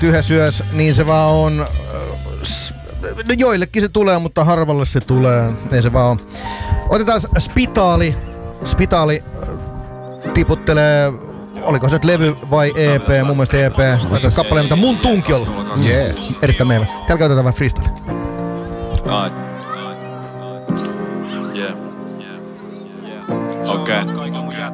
tyhjä syös, niin se vaan on. Joillekin se tulee, mutta harvalle se tulee. Ei se vaan on. Otetaan Spitaali. Spitaali tiputtelee, oliko se nyt levy vai EP? Mun mielestä EP. Otetaan kappaleen, mitä Mun Tunkiolla. Yes. Erittäin meivä. Täällä käytetään vähän freestyle. Yeah. Okay.